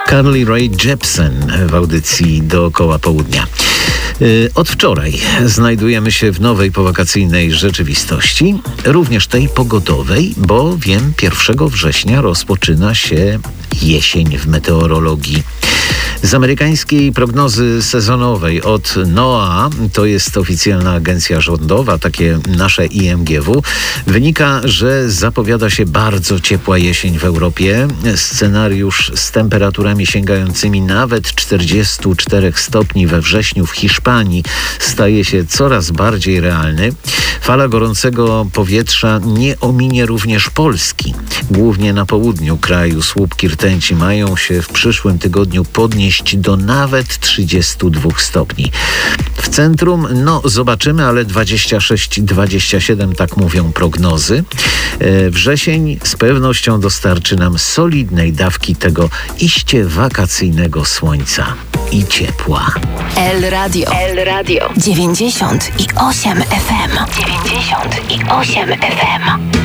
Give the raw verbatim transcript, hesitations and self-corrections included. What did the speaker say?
Carly Rae Jepsen w audycji Dookoła Południa. Od wczoraj znajdujemy się w nowej powakacyjnej rzeczywistości, również tej pogodowej, bowiem pierwszego września rozpoczyna się jesień w meteorologii. Z amerykańskiej prognozy sezonowej od NOAA, to jest oficjalna agencja rządowa, takie nasze I M G W, wynika, że zapowiada się bardzo ciepła jesień w Europie. Scenariusz z temperaturami sięgającymi nawet czterdziestu czterech stopni we wrześniu w Hiszpanii staje się coraz bardziej realny. Fala gorącego powietrza nie ominie również Polski. Głównie na południu kraju słupki rtęci mają się w przyszłym tygodniu podnieść do nawet trzydziestu dwóch stopni. W centrum, no zobaczymy, ale dwadzieścia sześć dwadzieścia siedem, tak mówią prognozy. E, wrzesień z pewnością dostarczy nam solidnej dawki tego iście wakacyjnego słońca i ciepła. El Radio. El Radio. dziewięćdziesiąt i osiem F M. dziewięćdziesiąt i osiem F M.